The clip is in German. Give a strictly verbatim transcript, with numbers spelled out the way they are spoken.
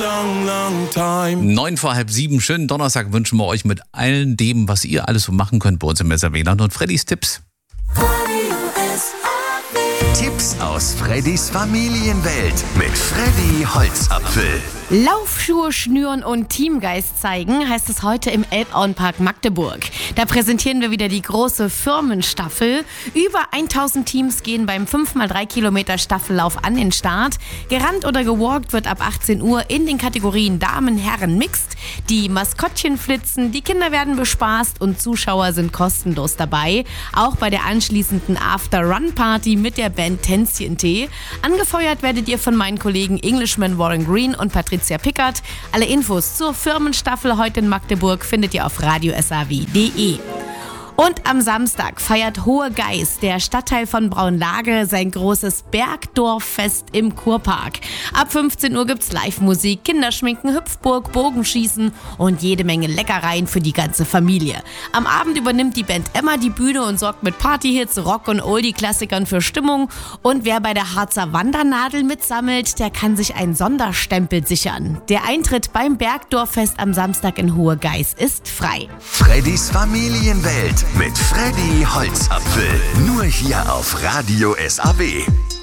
Neun vor halb sieben, schönen Donnerstag wünschen wir euch mit all dem, was ihr alles so machen könnt bei uns im S R W-Land und Freddys Tipps. Tipps aus Freddys Familienwelt mit Freddy Holzapfel. Laufschuhe schnüren und Teamgeist zeigen, heißt es heute im Elbauenpark Magdeburg. Da präsentieren wir wieder die große Firmenstaffel. Über tausend Teams gehen beim fünf mal drei Kilometer Staffellauf an den Start. Gerannt oder gewalkt wird ab achtzehn Uhr in den Kategorien Damen, Herren, Mixed. Die Maskottchen flitzen, die Kinder werden bespaßt und Zuschauer sind kostenlos dabei. Auch bei der anschließenden After-Run-Party mit der Band Tänzchen-Tee. Angefeuert werdet ihr von meinen Kollegen Englishman Warren Green und Patricia Pickert. Alle Infos zur Firmenstaffel heute in Magdeburg findet ihr auf radio s a w punkt d e. Und am Samstag feiert Hohe Geiß, der Stadtteil von Braunlage, sein großes Bergdorffest im Kurpark. Ab fünfzehn Uhr gibt's Live-Musik, Kinderschminken, Hüpfburg, Bogenschießen und jede Menge Leckereien für die ganze Familie. Am Abend übernimmt die Band Emma die Bühne und sorgt mit Partyhits, Rock- und Oldie-Klassikern für Stimmung. Und wer bei der Harzer Wandernadel mitsammelt, der kann sich einen Sonderstempel sichern. Der Eintritt beim Bergdorffest am Samstag in Hohe Geiß ist frei. Freddys Familienwelt mit Freddy Holzapfel. Nur hier auf Radio S A W.